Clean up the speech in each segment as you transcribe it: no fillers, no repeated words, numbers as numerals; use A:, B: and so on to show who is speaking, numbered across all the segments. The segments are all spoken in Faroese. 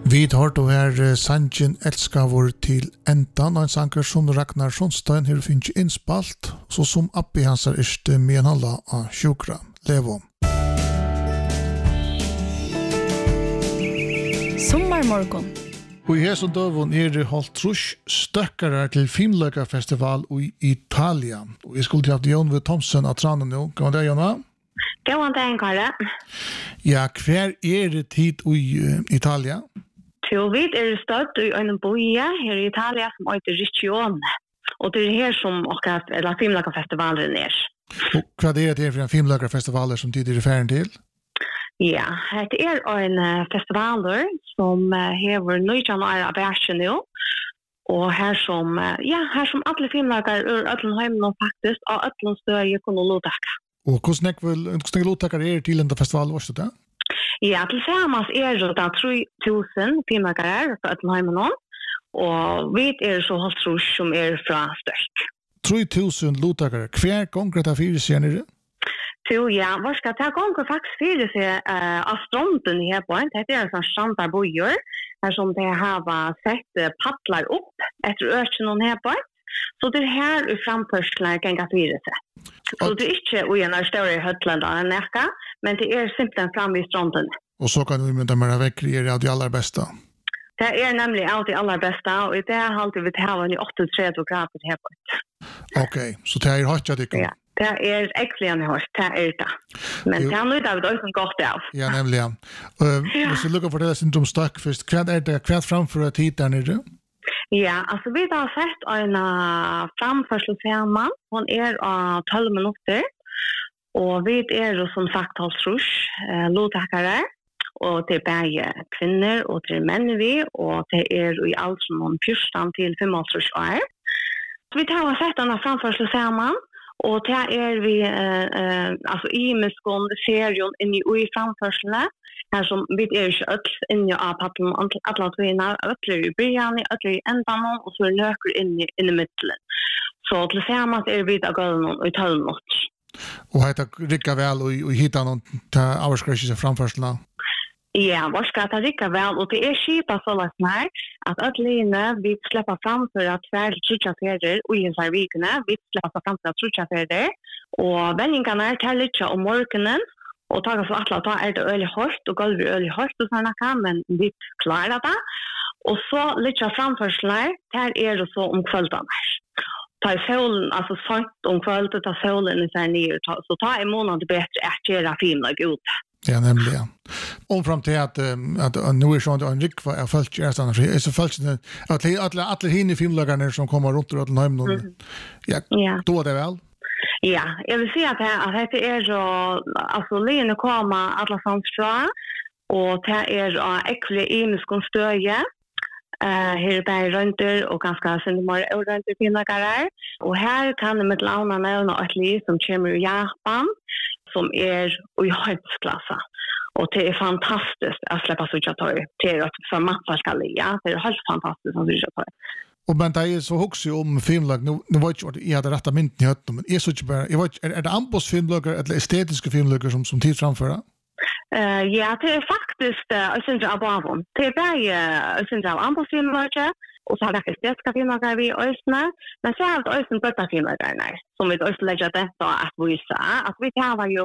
A: Vi har då här Sanjen älskar till ändan och en sanger som Ragnar Sonstein här finns inspalt så som Appi hansar är med alla av sjukra levo.
B: Sommarmorgon.
A: Och i hässon dövon det hållt trusch stöckare till filmläkarfestival i Italien. Och jag skulle ha Jon V. Thomsen av Tranen nu. Kan det Jonna?
C: Gåan den Karla.
A: Ja, kvar det tid i Italien?
C: Så vi stött i en boja här i Italien som heter Riccione. Och det är här som eller filmläkarfestivalen är.
A: Och vad är det för en filmläkarfestival som tid är färden till?
C: Ja, det är en festival som hever 19 år av världen nu. Och här som alla filmläkare ur alla hemmen faktiskt och alla stöd kunna låta.
A: Och hur snäck låtakar är till den festival var det?
C: Ja, tillsammans är det 3000 filmläkare för alla hemmen. Och vi är så hålltrus som är från störk.
A: 3000 låtakare. Kvar konkreta fyra ser ni det?
C: Så ja, vad ska ta gånger faktiskt fyra sig av stranden här på en. Det är en sån standardbojor här som det har sett paddlar upp efter öknen här på. Så det här i framförslar kan jag fyra sig. Så det är inte en större hötland än näka, men det är simpelthen fram vid stranden.
A: Och så kan vi med de här veckor av det allra bästa.
C: Det är nämligen alltid allra bästa och det är alltid vi har en 38 grader här på.
A: Okej, så det är hot jag tycker.
C: Ja, det är äckligen hårt, det är det. Men det har nu det också gått av.
A: Ja, nämligen. Och så lukar för det syndrom stark först. Vad är det kvart framför att hit där nere?
C: Ja, alltså vi har sett en framförselsfirma. Hon är 12 minuter. Och vi är som sagt hålltrus, låtakare. Och det är bara kvinnor och det är män vi. Och det är i allt från 14 till 25 år. Så vi har sett en framförselsfirma. Och det är vi alltså i meskon serien inne i framförseln. Här som vi är ju inne av paddlen alla tvåna öpplar i början, öpplar i ändan och så löker in i mitten. Så tillsammans är vi där går i 12 minuter.
A: Och heter Ricka väl och hitta någon ta avskrivs framförseln.
C: Ja, vad ska det rikka väl och det är skipa så lätt när att ödlina vi släpper fram för att tvär trutchaferder och i en här veckorna vi släpper fram för att trutchaferder och vändningarna tar lite om morgonen och tar för att ta är det öl hårt och golv öl hårt och såna kan men vi klarar det och så lite framförslar där är det så om kvällen. Ta solen alltså sånt om kvällen ta solen i sig ner så ta en månad bättre att göra filmer god.
A: Ja, nämligen. Om fram till att nu är sånt en rik var jag följt är så följt att alla hinner filmlagarna som kommer runt och alla hem ja, då det väl.
C: Ja, jag vill säga att det är så alltså Lena kommer alla samstra och det är äckliga imiskon stöje. Här är runt och ganska syndemar runt filmlagare och här kan det med launa nämna ett liv som kommer i Japan som är i högstklassa. Och det är fantastiskt att släppa Suchatori. Det är för matsalkalia. Det är helt fantastiskt att Suchatori.
A: Och men det är så också om filmlag. Nu var jag hade rätta mynten i hötten. Men är så bara, är det Ambos filmlagar eller estetiska filmlagar som tid framföra?
C: Ja, det är faktiskt jag syns av Avon. Det är bara jag syns av Ambos filmlagar. Och så har det estetiska filmlagar vi ösna. Men så har det ösna bättre filmlagar som vi ösna lägger detta att visa. Att vi har ju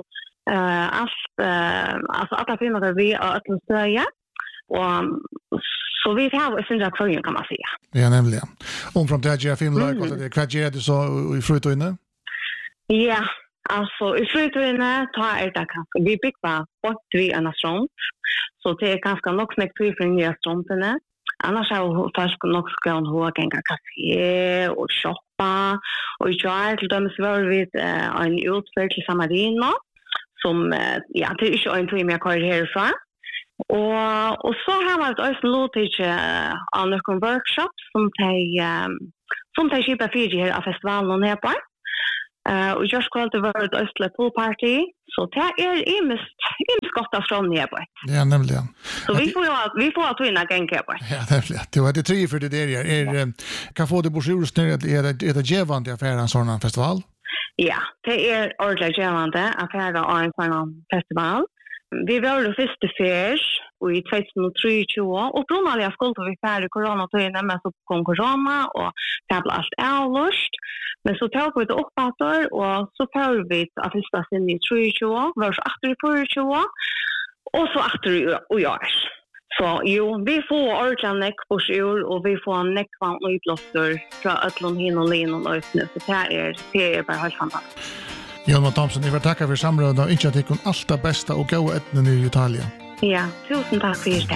C: alltså alla filmer vi har att stöja och så vi har syns av kvar kan man säga.
A: Ja, nämligen. Om från det här filmlag och det kvar det så i frutoinne? Ja,
C: alltså i frutoinne tar det kanske vi bygger på vi en strand. Så det är ganska nog snäckt för nya strandene. Annars har folk nog ska ha en kafé och shoppa och jag till dem så var vi en utfärd till Samarino som det är inte en tid jag kör härifrån. Och så har man också låtit av någon workshop som de skipar fyra här av festivalen här på. Och just kvällte var ett östlig poolparty. Så det är immest gott av från här på.
A: Ja, nämligen.
C: Så vi får att vinna gäng här på.
A: Ja, nämligen. Det var det tre för det där. Kan få det borsjurs när är det gevande affär en sån festival?
C: Ja, det är ordentligt gevande affär av en sån festival. Vi var det första färs i 2023 och pronaliga skulle vi färre coronatiden men så kom corona och det blev allt avlöst. Men så tog vi det upp åter och så får vi att lista sin i 23 var så efter i 24 och så efter och jag. Så jo, vi får ordentligt näck på sjur och vi får en näckvann och utlotter från Ötlund, hin och lin och öppna. Så det är bara helt fantastiskt.
A: Jan Thomsen, jag vill tacka för samrådet och inte att det kom allt det bästa och goda ätnen i Italien.
C: Ja, tusen tack för det.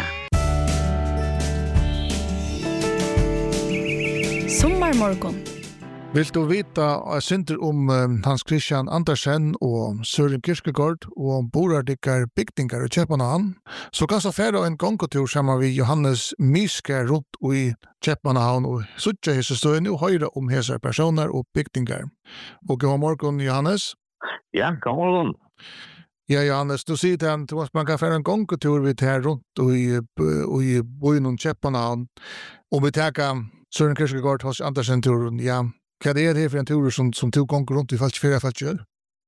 B: Sommarmorgon.
A: Vill du veta synder om Hans Christian Andersen och Søren Kierkegaard och borardikar byggningar i Köpenhamn, så kan så färra en gångkultur samman vid Johannes Miske runt i Köpenhamn och suttja hese støyne och höra om hese personer och byggningar. Och god morgon, Johannes.
D: Ja, god morgon.
A: Ja, Johannes, du säger att man kan färra en gångkultur vid här runt i byn i Köpenhamn och vi tackar Søren Kierkegaard hos Andersen-turen, ja. Vad är det för en tur som tog gånger runt i falskfärd?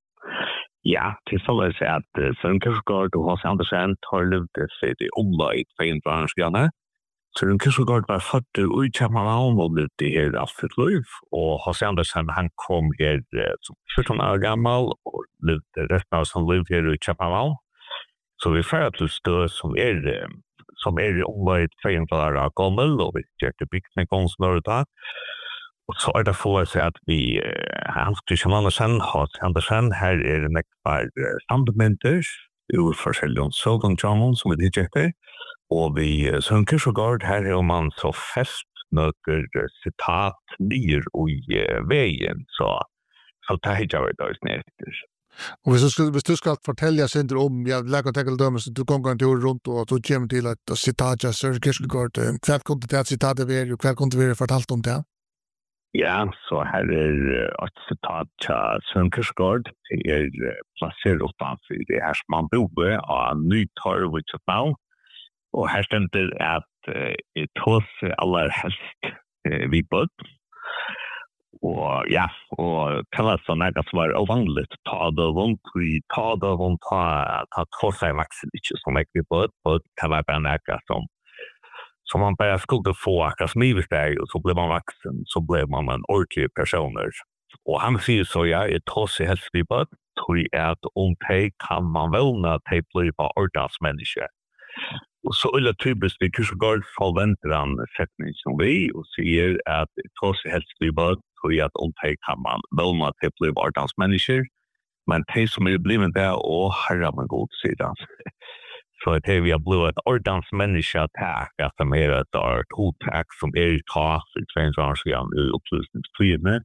D: Ja, till så är det att Søren Kierkegaard och H.C. Andersen har levt sig i omlaget för en branschgärna. Søren Kierkegaard var född i Köpenhamn och levde här av sitt liv. Och H.C. Andersen, han kom här som 14 år gammal och levde resten av sin liv här i Köpenhamn. Så vi får att stöd som är i omlaget för en år gammal och vi gör det byggningskonstnärer där. Och så är det för sig att vi Hans Christian Andersen här är det nekvar sandmynter ur forskjellige sågangjammon som vi digiter. Och vi Søren Kierkegaard här är man så fest nøkker citat nyr i vägen så det här jag vet inte.
A: Och hvis du skal fortelle synder om, jag lägger tänka dömes, du går en tur runt och du kommer till att citat av Søren Kierkegaard, kvart kunde det citatet vara och kvart kunde vi fortalt om det?
D: Ja, så här är ett citat av Søren Kierkegaard. Det är placerat utanför det här som man bor av Nytorv i Köpenhamn. Och här ständer att tås allerhelst vid bød. Och ja, och kallas så något som var ovanligt. Ta det runt, ta tås i maxen, inte som vid bød. Bød kan vara bara något som man bara skulle få akkurat smivsteg och så blev man vuxen, så blev man en ordentlig personer. Och han säger så, jag tås i helst vid bød, tror jag att om det kan man välna att det blir bara ordensmänniska. Och så är det typiskt vid Kierkegaard förväntar han sättning som vi och säger att tås i helst vid bød, tror jag att om det kan man välna att det blir ordensmänniskor. Men det som är blivit där, herre man god sidan. Så att vi har blivit ett ordens människa tack att de är ett otack som är i tas i 2 år sedan i upplysningstiden.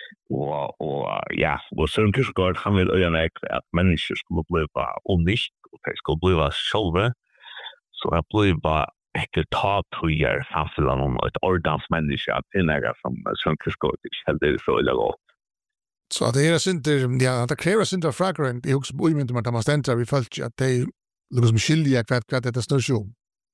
D: Och Søren Kierkegaard han vill öjna att människor skulle bli unikt och de skulle bli själva. Så att bli inte ta tojar samtidigt om ett ordens människa att inäga som Søren Kierkegaard inte så illa gott.
A: Så att det är synder, ja, det kräver synder fragrant. Det är också bojmynter man tar man ständrar vid följt att det är liksom skilja kvart detta snurrsjum.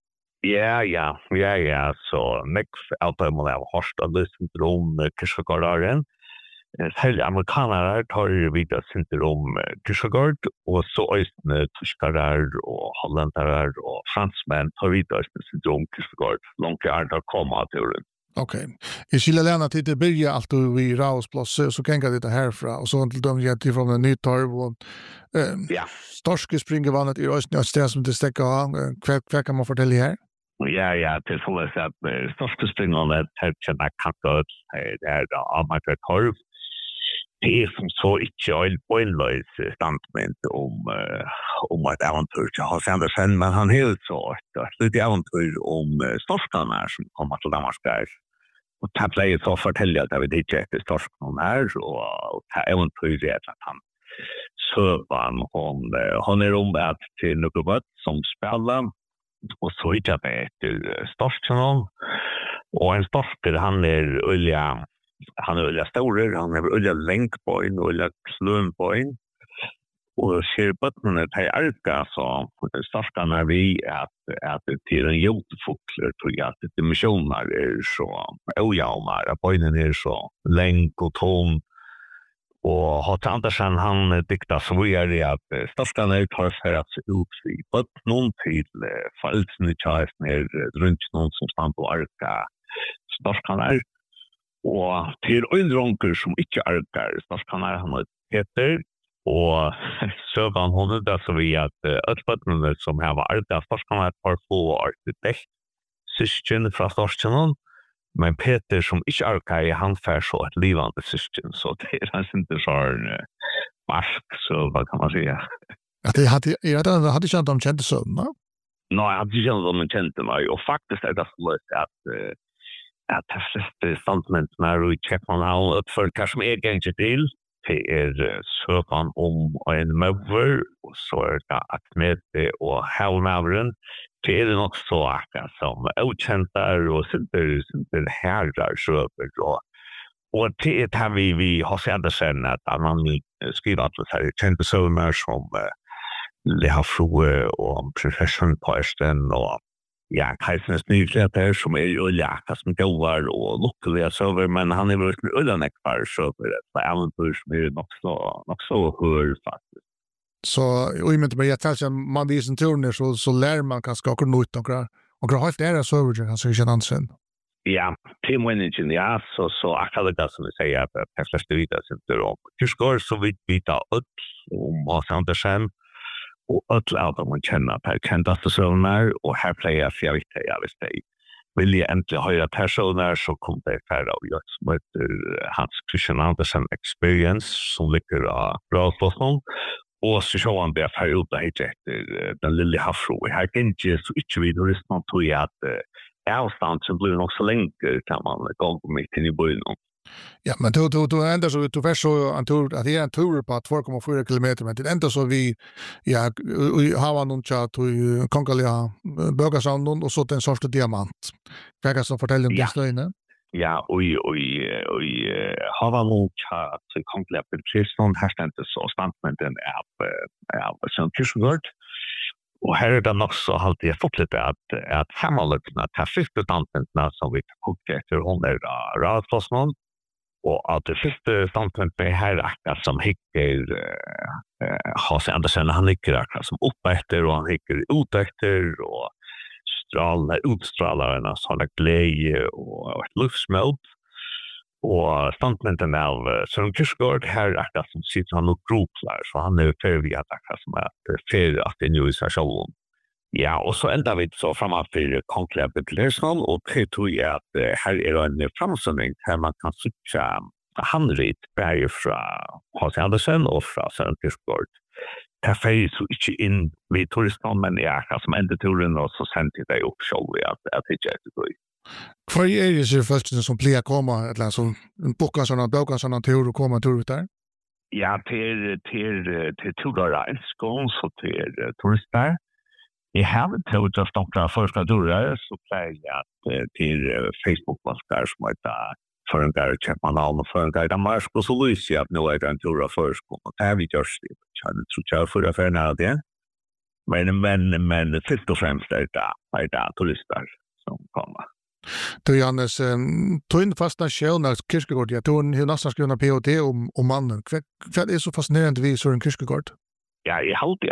D: Ja, så next out of my host of this syndrom Kierkegaard. Särskilt amerikanare tar vidare syndrom Kierkegaard och så östne tyskare och holländare och fransmän tar vidare syndrom Kierkegaard långt att komma till det.
A: Okej. I Kila Lena tid det börjar allt i Rausplats så kan jag det härifrån och så till dem jag till från en Nytorv och Storske springer vannet i östne städer som det stäcker kvar kan man fortälja här?
D: Ja, till så att Storske springer det här känna kackot det är av Torv. Det är som så inte öjlös standpunkt om ett äventyr till H.C. Andersen, men han helt så ett äventyr om storskarna som kommer till Danmark. Och det blev så fortälja att vi inte efter storskarna här och det äventyr är att han sövan hon är om att till något som spelar och så inte att efter storskarna och en storskar han är olja stor, han har olja länkpoint och olja slumpoint och ser bottnen att det är så storskarna vi att till en jordfågel tror jag att dimensioner är så ojämna, pointen är så länk och tom Och Hans Andersen han diktar så vi är att stadskarna tar för att se ut i but någon till falsni chans ner runt någon som stannar på arka stadskarna och till undronker som inte arkar stadskarna han heter och sövan hon där så vi att utbildningen som har arka stadskarna har få arkitekt syskon från stadskarna. Men Peter som inte arkar han fär så ett livande system så det är inte så marsk så vad kan man säga.
A: Att det hade känt om kände sömna.
D: Nej, jag hade känt om kände mig och faktiskt är det så att det flesta standment när vi checkar man uppför kanske med egen till det är sökan om en möver och så är det att med det och halvmavren det är nog så att som okändar och sitter herrar så och det har vi har sett sen att man skriver att det är kända sömmer som Lehafrue och profession posten och ja, Kajsens nyheter som är ju läka som går och luckliga server men han är väl utan ekvar så det är äventyr som är nog så hör faktiskt.
A: Så och i och med att jag tänker man visar turner så lär man kanske också något och har haft era server kanske inte ansen.
D: Ja, team winning ja så akkurat det som vi säger att det flesta vidare sitter om. Hur så vi byta ut om Hans Andersen och alla man känner att här kändaste söner och här playar jag vet jag visst det. Vill jag äntligen höra personer så kommer det färra och jag som heter Hans Christian Andersen Experience som ligger av Brasboston och så kör han det här ut där efter den lilla havsro. Här kan inte så inte vi då lyssna till att avstånd som blir nog så länge kan man gå på mitt i början.
A: Ja, men du ändå så du först så en tur att det är en tur på 2,4 kilometer men det ändå så vi ja har någon chat och konkalia bögasound och så den sorts diamant. Kan jag så fortälja om det stöjne?
D: Ja, och har någon chat så konkalia precis här ständigt så standmenten är som Kyrkogård. Och här är det också alltid fått lite att hemmalökna till sista standmenten som vi kokar efter hon är Radfosman. Och att det sista standpunkten här är som hickar Hans Andersen, han hickar akkurat som uppefter och han hickar utefter och utstrålarna sådana glädje och ett luftsmål. Och standpunkten av Søren Kyrkegård här är akkurat som sitter han och groplar så han är färdig akkurat som att färdig att det nu i sig själv. Ja, och så ändrar vi så framför konkreta betläsning och det tror jag att här är en framställning här man kan söka handrit bäger från Hans Andersen och från Søren Kyrkegård. Det färger så inte in vid turistnån men jag är som enda turen och så sen till dig upp själv att det är jättegod.
A: Kvar är det så först som plear komma eller så boka såna tur och komma tur ut där?
D: Ja, till turar skål så till turister. Jag har inte just några första turer så plejer jag till Facebook-vaskar som heter Förengar Köpmanal och Förengar Danmark och så lyser jag att nu är det en tur av förskål och det här vi görs det. Jag tror jag förra för nära det. Men först och främst är det turister som kommer.
A: Du Jannes, tog in fasta själna Kyrkegård, jag tog en nästan skrivna PhD om mannen. Vad är så fascinerande vid Søren Kyrkegård?
D: Ja, jag håller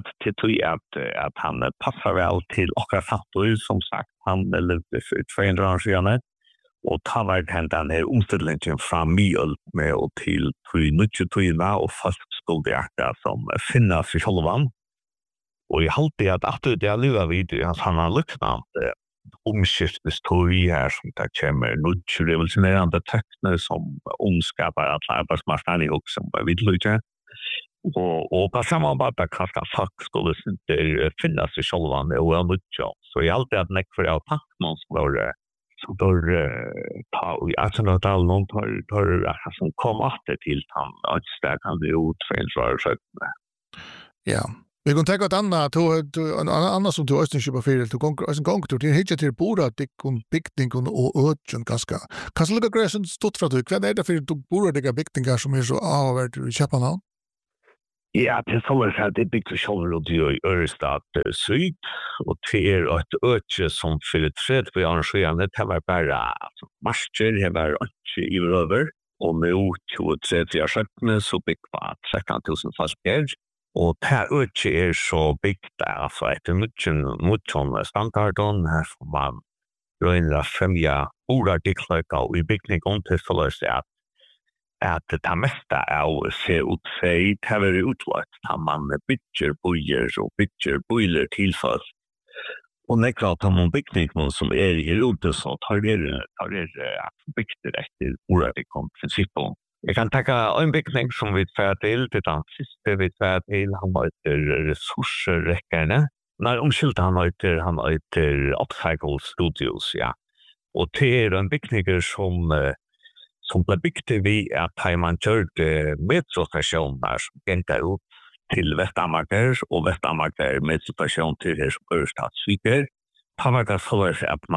D: att han passar väl till och fattar som sagt han levde för 200 år sedan och talar den här omställningen från mjölk med och till nyttotyna och fast skoldiakta som finna sig själva. Och jag håller att det är livet vid att han har lycknat omskiftestori här som det kommer revolutionerande tekner som omskapar att arbetsmarknaden och som vidlycka. Och på samma sätt kanske folk skulle inte finna sig själva med och mycket. Så jag alltid att näck för att tackman skulle så då ta i 1800-talet någon tar som kom åter till han och där kan det ut för en så.
A: Ja. Vi kan tänka ett annat som du östen köpa för du gångtur till hitcha till bora dickon bygdingen och öchen ganska. Kan lukka gräsen stort för att vad är det för du bora digga bygdingar som är så avvärt i Köpenhamn?
D: Ja, det är så att det bygger själv och det är Örestad syd och det är ett öche som fyller träd på arrangerandet. Det var bara masker, det var inte över. och nu 23 år sedan så byggt var 13 000 fast bjärg. Och det här är så byggt alltså efter mycket standarden här som man röjna främja ordartiklarka och i byggningen till så att det mesta av ser ut sig det är utlagt att man bygger bojer och bygger boiler tillför. Och när klart om en byggning som är i ute så tar det byggt efter ordartikon principen. Jag kan tacka en byggning som vi tar till den sista vi tar till han heter resursräckarna. Nej, han heter Upcycle Studios, ja. Och det är en byggning som blev byggt vid att man körde metrostationer som gänkar upp till Västamager och Västamager metrostation till Örestadsviker. Det var det för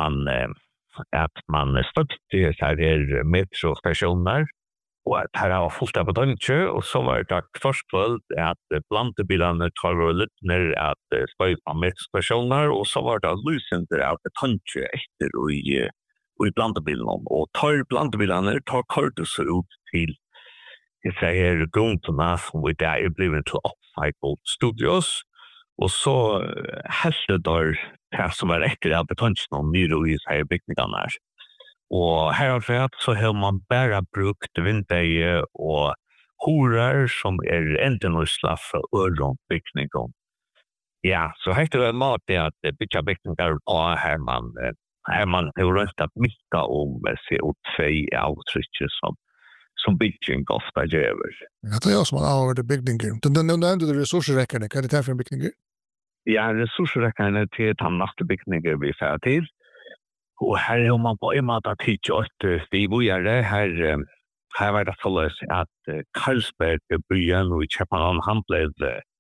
D: att man stötte så här metrostationer och att här var fullt av dönche och så var det först att blandebilarna tar lite ner att spöjpa metrostationer och så var det lysande av dönche efter och i blandebilarna och tar blandebilarna tar kortus ut till jag säger grunderna som vi där är blivit till Upcycle Studios och så hällde där det som var efter av dönchen och nyr i sig byggningarna. Och här så har man bara brukt vindöje och horar som är ändå för öronbyggningen. Ja, så här är det mat att bygga byggningar och här man har röstat mycket om se ut sig avtrycket som byggning ofta gör.
A: Ja, det är jag som har avhört byggningar. Nu nämnde du resursräckarna, kan det ta för en byggningar?
D: Ja, resursräckarna till de nästa byggningar vi får till. Och här har man på en måte tidigt det bojare här var det så att Carlsberg byen och Köpenhamn han blev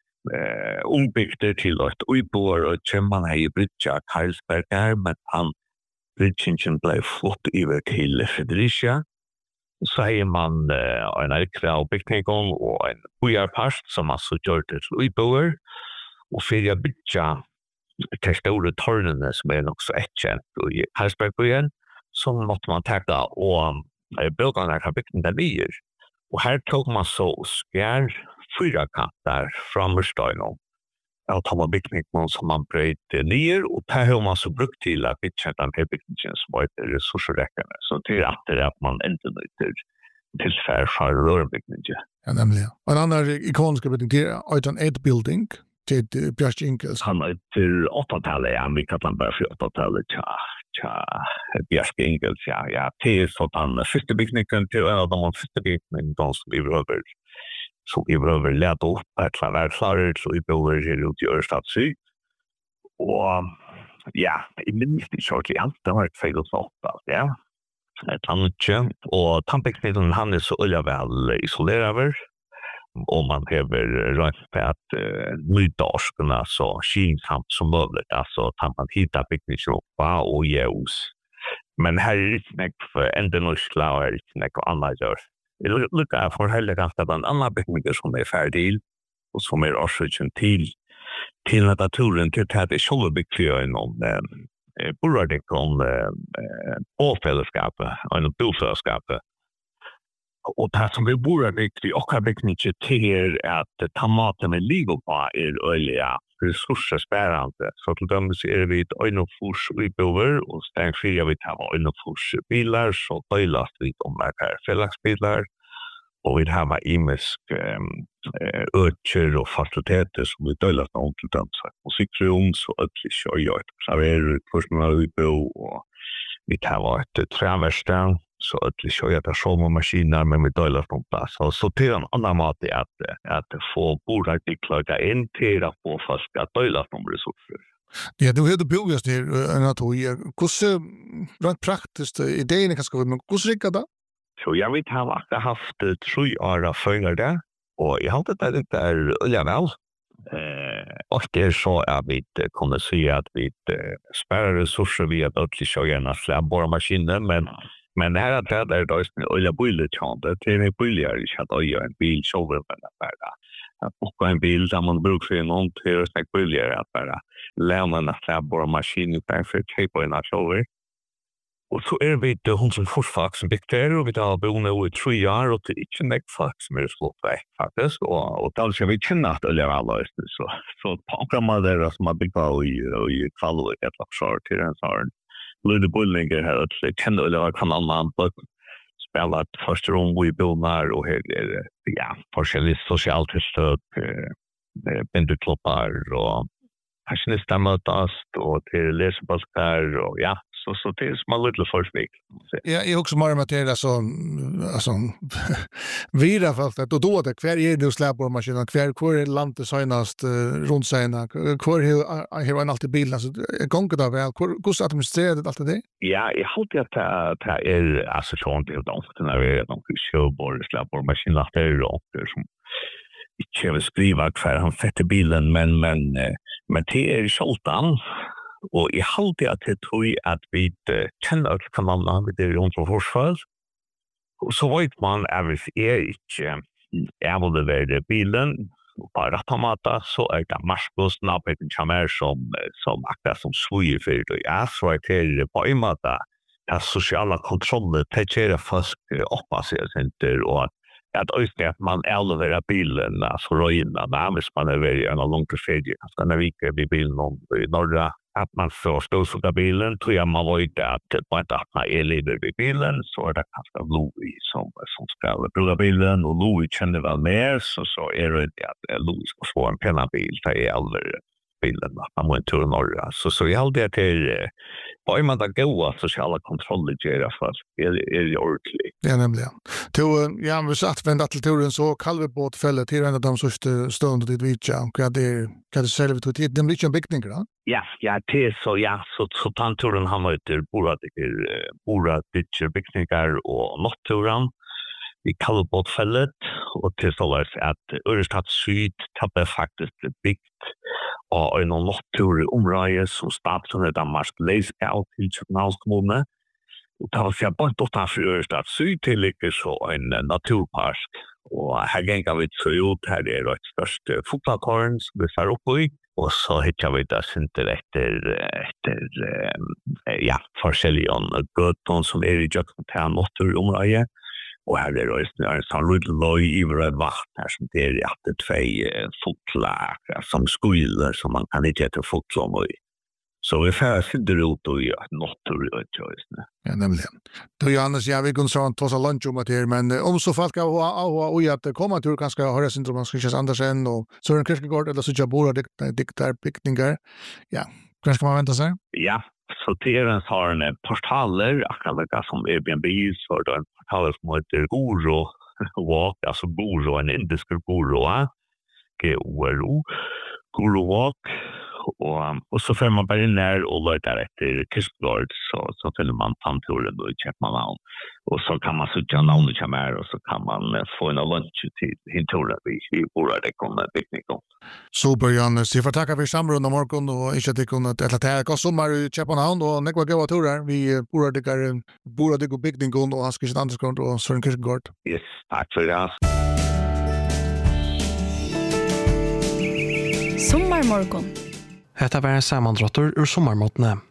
D: ombyggd till ett ubor och Köpenhamn har byggt Carlsberg där men han bridgen blev flott över till Fredericia. Så har man en äldre byggning och en bojarpast som alltså gjort det till ubor och för jag bygga det stora tornen som är också känt i Carlsbergbyen som måste man täcka och byggarna har byggt den ner. Och här tog man så skär 4 kanter från stenen. Och tar man byggningen som man bröt ner och det har man så brukt till att bygga den här byggningen som var ett resursräckande. Så det är att man inte nytter tillfär för rörbyggningen.
A: Ja, nämligen. Och en annan ikonisk byggning till är ett building. Till Björk Inkels.
D: Han är till 8-talet, ja, vi kallar bara för 8-talet, ja, Björk Inkels, ja, det är sådan första byggningen till en av de första byggningarna som vi behöver leta upp att vara klara så vi behöver ut i Örestadsvik. Och ja, i minst i kört i allt, det var ett 2008, ja. Ett annat och tandbyggningen han är så öliga väl isolerad och man behöver rätt på att nydarskarna så skinsamt som möjligt. Alltså tar man hitta byggningsroppa och ljus. Men här är det inte för änden och slag är det inte annat gör. Det lukar för heller ganska bland andra byggningar som är färdig och som är orsöken till naturen till att det är själva byggningar inom borardikon påfällskapet och bofällskapet. Och det som vi borde riktigt och har byggningar till att tomater med liv på är öliga resursspärande. Så till dömes är vi ett öjnofors i bover och stäng skilja vi tar öjnofors bilar så döjlas vi om här fällagsbilar. Och vi har imisk ökör och fakulteter som vi döjlas om till dömes musikrum så att vi kör jag ett klaver kurserna i bo och vi har ett träverstånd. Så att vi kör det som maskiner med medaljer från plats. Så till en annan mat är att få bordartiklar in till att få fast att dela från resurser.
A: Ja, du hade börjat här en att hur rent praktiskt idén kan ska men hur ska det?
D: Så jag vet har haft 3 år före det och jag har det där ja väl. Och det är så att vi kunde se att vi sparar resurser via att köra släpborrmaskiner men här att det är då olja bulletchant det är billigare att göra en bil shower med bara att boka en bil där man brukar se någon till att billigare att bara lämna en släpborrmaskin utanför köpa en shower Och så vi det hon som forsfax som bygger och vi tar boende i 3 år och det är inte nekfax som slått väck faktiskt och då ska vi känna att det är alla så på man där som har byggt i kvallo ett laxar till en sån lite bullinger här att det känner eller kan annan på spela första rum vi bildar och här ja forskjellig socialt stöd bändeklubbar och passionistamötast och till läseböcker och ja så det är som lite försvik.
A: Ja, jag också mer med det alltså vira fast att då det kvar är det släpbormaskinen kvar är landet senast runt sina kvar har en alltid bilen så gånger då väl hur så administrerar det allt det?
D: Ja, jag håller att det är alltså sånt det då när vi de köper släpbormaskinen att det är då som inte vill skriva kvar han fette bilen men det är sultan. Och I halde att det tror att vi känner att kanalerna vid det runt om forsfall. Och så vet man att hvis inte överleverar bilen och bara rattamata så är det Marskos nabbeten kommer som akkurat som slujer för det. Jag tror att det är på en måte att sociala kontroller täcker fast uppa sig inte och att man överleverar bilen alltså röjna hvis man är vid en långt ferie. Kanske när vi gick vid bilen i norra att man får stålsuga bilen tror jag man var inte att på ett öppna ellider vid bilen så är det ganska Louis som ska bruka bilen och Louis känner väl mer så är det att Louis ska få en pennabil det är aldrig bilen att man må inte tur norra så jag hade att det är bara man där goda sociala kontroller gör för är det ordentligt.
A: Det är nämligen. Ja, vi satt vända till turen så Kalvebåtfället till en av de största stående dit vitja. Kan det själv ta tid? Det blir en byggning då?
D: Ja, det är så tanturen han var ute boradiker byggningar och notturen i Kalvebåtfället och till så att Örestad Syd tappade faktiskt byggt och en nottur område som staten i Danmark läste ut till Köpenhamns kommun. Och det var så bara inte utanför Örestad Syd till ligger så en naturpark och här gängar vi så ut här är det ett störst fotbollstorn som vi ser uppe i. Och så hittar vi det inte efter forskjellige gøton som är i Jöknotän naturområde. Och här är det en sån liten loj över ett vatten här som det är att det är fotlar som skuller som man kan inte äta fotlar i. Så vi får sitta ut och göra natur.
A: Ja, nämligen. Då Johannes, jag vill kunna säga ta lunch om det här, men om så folk har i att komma till kanske höra sin man ska Andersen och Søren Kierkegaard eller så jag bor diktar byggningar. Ja, kanske man vänta sig?
D: Ja, så Terens har en portaler, akkurat som Airbnb, så det är en portal som heter Goro Walk, alltså Goro, en indisk Goro, G-O-R-O, Goro Walk. Och så får man bara ner och letar efter Kierkegaard så följer man tanturen och Köpenhamn. Och så kan man söka namnet som är och så kan man få en lunch till hinturen vi bor det kommer picknick.
A: Super Johannes, jag får tacka för samråd om morgon och inte att det kunde att det här sommar i Köpenhamn och nekva goda turer. Vi bor det och picknick och han ska sitta Andersson och Søren Kierkegaard.
D: Yes, tack för det.
B: Sommarmorgon.
E: Hetta var en sammantråttur ur sommarmåttene.